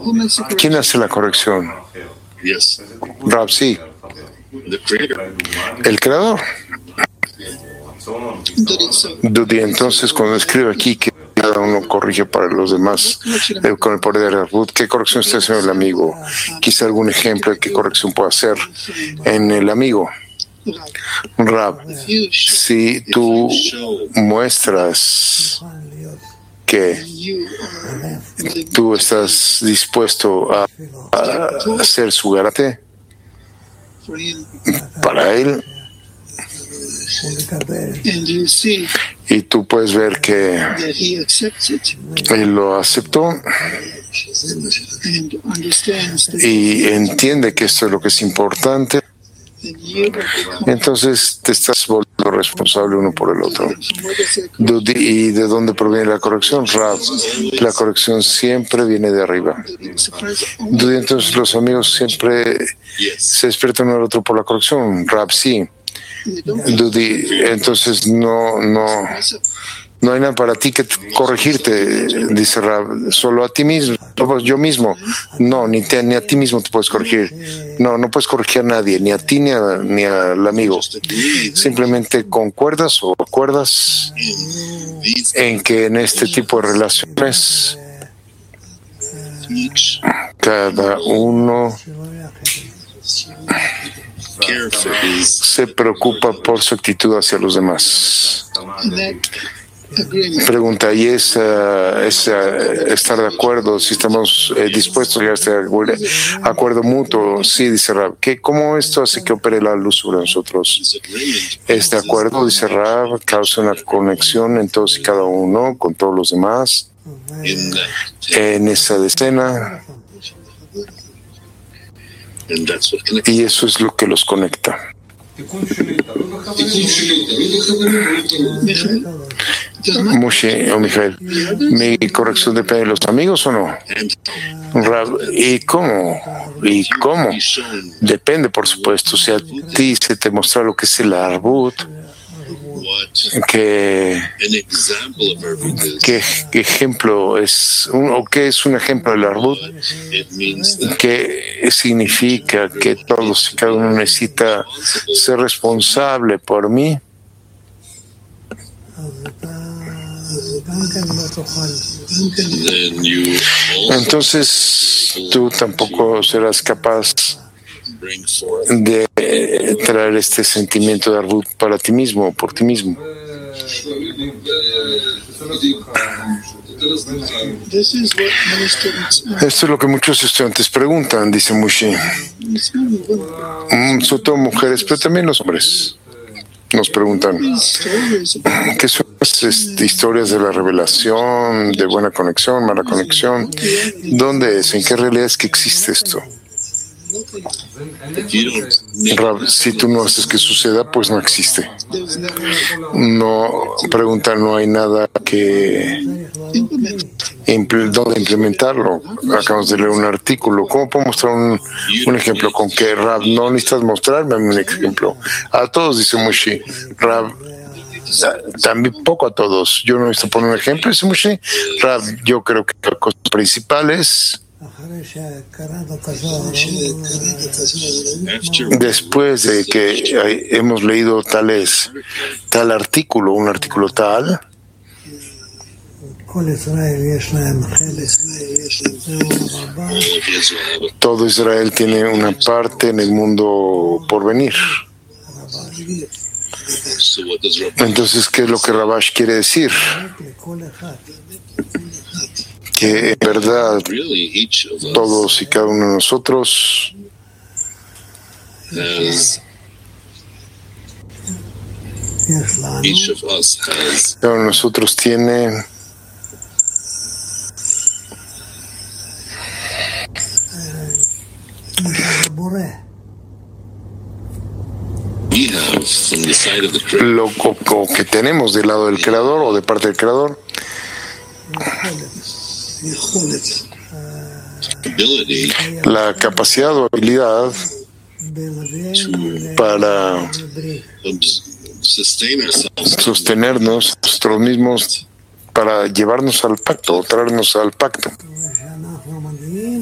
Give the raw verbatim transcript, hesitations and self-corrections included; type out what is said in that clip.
¿Quién hace la corrección? Rab, sí. El creador. Dudi, entonces cuando escribe aquí que cada uno corrige para los demás eh, con el poder de la Arbut, ¿qué corrección está haciendo el amigo? Quizá algún ejemplo de qué corrección puede hacer en el amigo. Rab, si tú muestras que tú estás dispuesto a, a hacer su garante para él, y tú puedes ver que él lo aceptó y entiende que esto es lo que es importante, entonces te estás volviendo responsable uno por el otro. ¿Y de dónde proviene la corrección? Rab, la corrección siempre viene de arriba. Entonces los amigos siempre se despiertan uno al otro por la corrección. Rab, sí. Dudi, entonces no, no, no hay nada para ti que corregirte, dice Rab, solo a ti mismo, yo mismo. No, ni, te, ni a ti mismo te puedes corregir. No, no puedes corregir a nadie, ni a ti ni, a, ni al amigo. Simplemente concuerdas o acuerdas en que en este tipo de relaciones cada uno se preocupa por su actitud hacia los demás. Pregunta, ¿y es, uh, es uh, estar de acuerdo? Si estamos eh, dispuestos a llegar a este acuerdo mutuo. Sí, dice Rab. ¿Qué, ¿Cómo esto hace que opere la luz sobre nosotros? Este acuerdo, dice Rab, causa una conexión en todos y cada uno con todos los demás. En esa decena. Y eso es lo que los conecta. Moshe o Mijael, ¿mi corrección depende de los amigos o no? ¿Y cómo? ¿Y cómo? Depende, por supuesto. Si a ti se te muestra lo que es el Arbut, que ¿qué, qué ejemplo es un, o qué es un ejemplo del Arbut? ¿Qué significa que todos y cada uno necesita ser responsable por mí? Entonces tú tampoco serás capaz de traer este sentimiento de Arbut para ti mismo, por ti mismo. Esto es lo que muchos estudiantes preguntan, dice Moshe. Mm, sobre todo mujeres, pero también los hombres nos preguntan qué son estas historias de la revelación, de buena conexión, mala conexión. ¿Dónde es? ¿En qué realidad es que existe esto? Si tú no haces que suceda, pues no existe. No, pregunta, no hay nada que dónde implementarlo. Acabamos de leer un artículo. ¿Cómo puedo mostrar un, un ejemplo? ¿Con qué, Rab? No necesitas mostrarme un ejemplo. A todos, dice Moshe. Rab, también poco a todos. Yo no necesito poner un ejemplo, dice Moshe. Rab, yo creo que las cosas principales, después de que hemos leído tales, tal artículo, un artículo tal, todo Israel tiene una parte en el mundo por venir. Entonces, ¿qué es lo que Rabash quiere decir? Que en verdad todos y cada uno de nosotros cada uno de nosotros tiene lo, lo que tenemos del lado del creador o de parte del creador, la capacidad o habilidad para sostenernos nosotros mismos, para llevarnos al pacto o traernos al pacto.